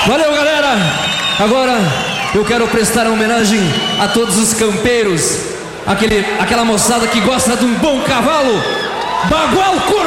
Valeu, galera! Agora eu quero prestar homenagem a todos os campeiros, aquela moçada que gosta de um bom cavalo. Bagual